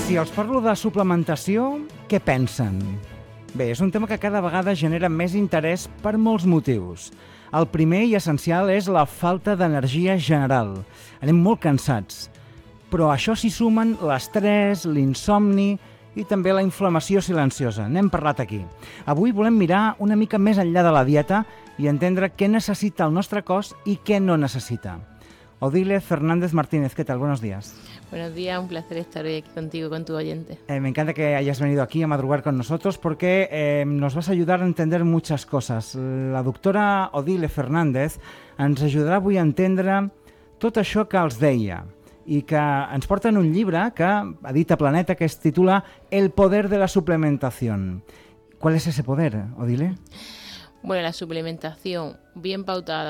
Si els parlo de suplementació, què pensen? Bé, és un tema que cada vegada genera més interès per molts motius. El primer i essencial és la falta d'energia general. Anem molt cansats. Però a això s'hi sumen l'estrès, l'insomni i també la inflamació silenciosa. N'hem parlat aquí. Avui volem mirar una mica més enllà de la dieta i entendre què necessita el nostre cos i què no necessita. Odile Fernández Martínez, ¿qué tal? Buenos días. Buenos días, un placer estar hoy aquí contigo, con tu oyente. Me encanta que hayas venido aquí a madrugar con nosotros porque nos vas a ayudar a entender muchas cosas. La doctora Odile Fernández ens ajudarà avui a entendre tot això que els deia i que ens porta en un llibre que edita Planeta que es titula El poder de la suplementación. ¿Cuál es ese poder, Odile? Bueno, la suplementación bien pautada